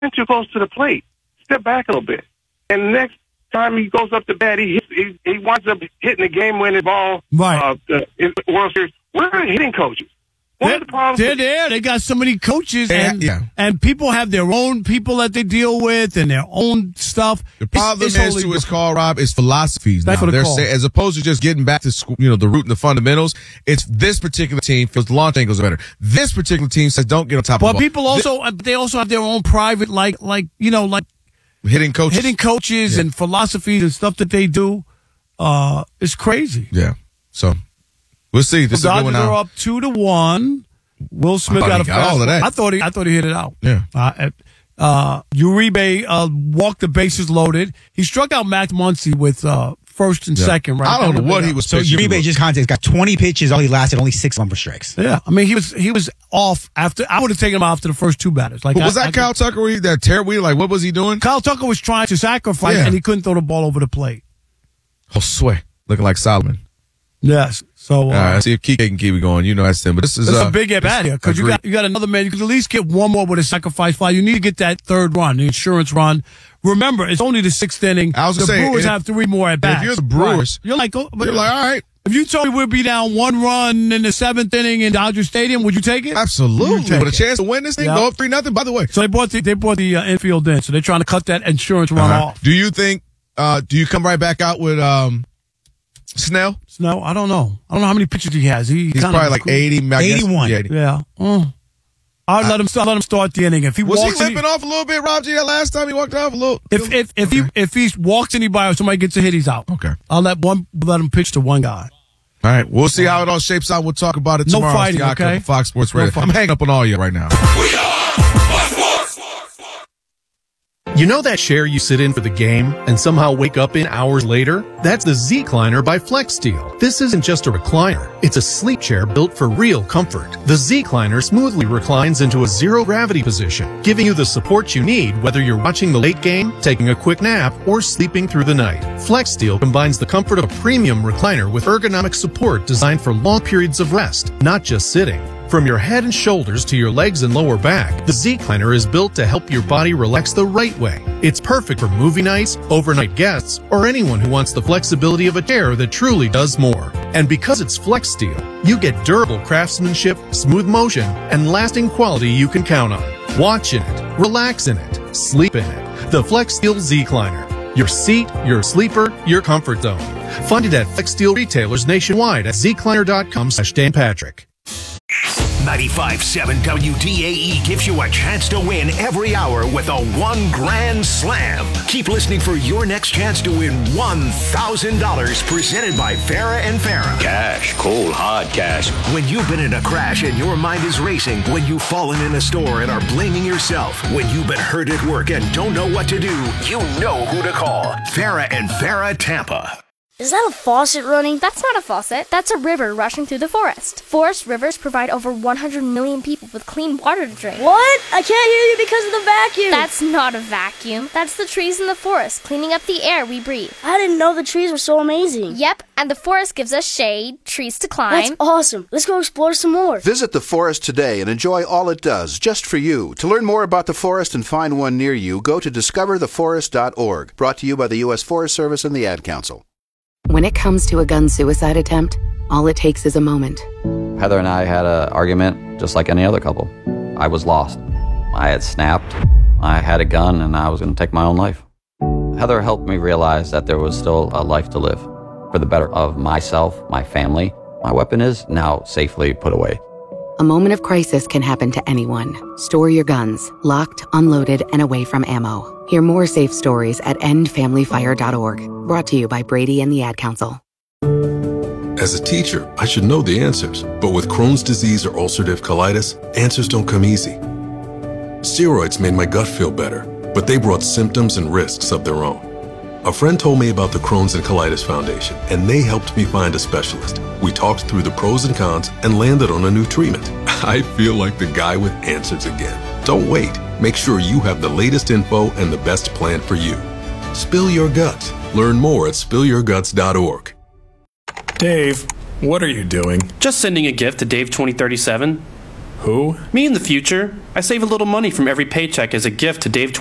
too close to the plate. Step back a little bit. And the next time he goes up to bat, he winds up hitting the game-winning ball. Right. In the World Series. Where are the hitting coaches? They're there. They got so many coaches, and people have their own people that they deal with and their own stuff. The problem is, to his call, Rob, is philosophies. Now. They're as opposed to just getting back to school, the root and the fundamentals. It's this particular team feels the launch angles are better. This particular team says don't get on top of the ball. But people they also have their own private, like hitting coaches and philosophies and stuff that they do. It's crazy. Yeah. So. We'll see. This is a good one now. Dodgers are up 2-1. Will Smith got a fastball. All of that. I thought he hit it out. Yeah. Uribe walked the bases loaded. He struck out Max Muncy with first and second. Right. I don't know what he was. So Uribe just got 20 pitches. All he lasted only 6 lumber strikes. Yeah. I mean, he was off after. I would have taken him off after the first 2 batters. Like, was that Kyle Tucker? Like, what was he doing? Kyle Tucker was trying to sacrifice, and he couldn't throw the ball over the plate. Josue looking like Solomon. Yes. So, all right, I see if Kike can keep it going. That's him. But this is a big at bat here because you got another man. You could at least get one more with a sacrifice fly. You need to get that third run, the insurance run. Remember, it's only the 6th inning. The Brewers have 3 more at bats. If you're the Brewers, you're like, all right. If you told me we'd be down 1 run in the 7th inning in Dodger Stadium, would you take it? Absolutely. With a chance to win this thing, go up 3-0. By the way, so they brought the infield in. So they're trying to cut that insurance run off. Do you think? Do you come right back out with Snell? I don't know. I don't know how many pitches he has. He's probably like 80, 81. 80. Yeah. I'd let him start the inning. If he was he limping off a little bit, Rob G? That last time he walked off a little. If he walks anybody or somebody gets a hit, he's out. Okay. I'll let him pitch to one guy. All right. We'll see how it all shapes out. We'll talk about it tomorrow. No fighting, okay? Fox Sports Radio. I'm hanging up on all you right now. We are Fox. You know that chair you sit in for the game and somehow wake up in hours later? That's the Z-Cliner by FlexSteel. This isn't just a recliner. It's a sleep chair built for real comfort. The Z-Cliner smoothly reclines into a zero-gravity position, giving you the support you need whether you're watching the late game, taking a quick nap, or sleeping through the night. FlexSteel combines the comfort of a premium recliner with ergonomic support designed for long periods of rest, not just sitting. From your head and shoulders to your legs and lower back, the Z-Cliner is built to help your body relax the right way. It's perfect for movie nights, overnight guests, or anyone who wants the flexibility of a chair that truly does more. And because it's FlexSteel, you get durable craftsmanship, smooth motion, and lasting quality you can count on. Watch in it, relax in it, sleep in it. The FlexSteel Z-Cliner. Your seat, your sleeper, your comfort zone. Find it at FlexSteel retailers nationwide at zcliner.com/Dan Patrick. 95.7 WDAE gives you a chance to win every hour with a $1 Grand Slam. Keep listening for your next chance to win $1,000 presented by Farrah and Farrah. Cash, cold, hard cash. When you've been in a crash and your mind is racing, when you've fallen in a store and are blaming yourself, when you've been hurt at work and don't know what to do, you know who to call. Farrah and Farrah Tampa. Is that a faucet running? That's not a faucet. That's a river rushing through the forest. Forest rivers provide over 100 million people with clean water to drink. What? I can't hear you because of the vacuum. That's not a vacuum. That's the trees in the forest cleaning up the air we breathe. I didn't know the trees were so amazing. Yep, and the forest gives us shade, trees to climb. That's awesome. Let's go explore some more. Visit the forest today and enjoy all it does, just for you. To learn more about the forest and find one near you, go to discovertheforest.org. Brought to you by the U.S. Forest Service and the Ad Council. When it comes to a gun suicide attempt, all it takes is a moment. Heather and I had an argument just like any other couple. I was lost. I had snapped. I had a gun and I was going to take my own life. Heather helped me realize that there was still a life to live for the better of myself, my family. My weapon is now safely put away. A moment of crisis can happen to anyone. Store your guns, locked, unloaded, and away from ammo. Hear more safe stories at endfamilyfire.org. Brought to you by Brady and the Ad Council. As a teacher, I should know the answers. But with Crohn's disease or ulcerative colitis, answers don't come easy. Steroids made my gut feel better, but they brought symptoms and risks of their own. A friend told me about the Crohn's and Colitis Foundation, and they helped me find a specialist. We talked through the pros and cons and landed on a new treatment. I feel like the guy with answers again. Don't wait. Make sure you have the latest info and the best plan for you. Spill your guts. Learn more at spillyourguts.org. Dave, what are you doing? Just sending a gift to Dave 2037. Who? Me in the future. I save a little money from every paycheck as a gift to Dave